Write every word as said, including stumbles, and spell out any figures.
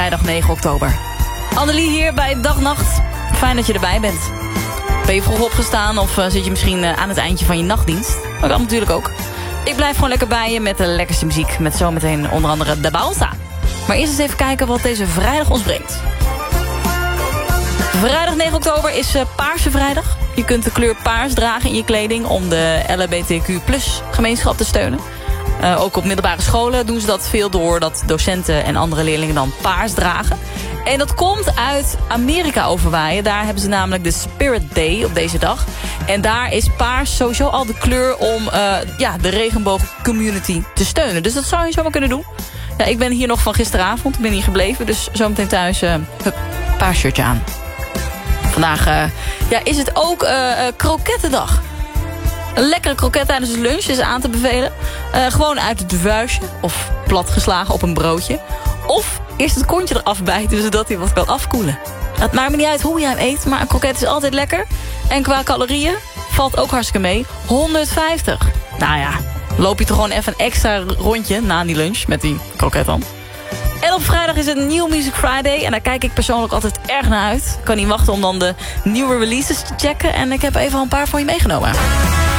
Vrijdag negen oktober. Annelie hier bij Dag Nacht. Fijn dat je erbij bent. Ben je vroeg opgestaan of uh, zit je misschien uh, aan het eindje van je nachtdienst? Dat kan natuurlijk ook. Ik blijf gewoon lekker bij je met de lekkerste muziek. Met zometeen onder andere de Balsa. Maar eerst eens even kijken wat deze vrijdag ons brengt. Vrijdag negen oktober is uh, Paarse Vrijdag. Je kunt de kleur paars dragen in je kleding om de L H B T Q plus gemeenschap te steunen. Uh, ook op middelbare scholen doen ze dat veel door dat docenten en andere leerlingen dan paars dragen. En dat komt uit Amerika overwaaien. Daar hebben ze namelijk de Spirit Day op deze dag. En daar is paars sowieso al de kleur om uh, ja, de regenboogcommunity te steunen. Dus dat zou je zomaar kunnen doen. Ja, ik ben hier nog van gisteravond. Ik ben hier gebleven. Dus zometeen thuis uh, hup, paars shirtje aan. Vandaag uh, ja, is het ook uh, uh, krokettendag. Een lekkere kroket tijdens de lunch is aan te bevelen. Uh, gewoon uit het vuistje of platgeslagen op een broodje. Of eerst het kontje eraf bijten, zodat hij wat kan afkoelen. Het maakt me niet uit hoe je hem eet, maar een kroket is altijd lekker. En qua calorieën valt ook hartstikke mee. honderdvijftig. Nou ja, loop je toch gewoon even een extra rondje na die lunch met die kroket dan. En op vrijdag is het New Music Friday. En daar kijk ik persoonlijk altijd erg naar uit. Ik kan niet wachten om dan de nieuwe releases te checken. En ik heb even al een paar voor je meegenomen.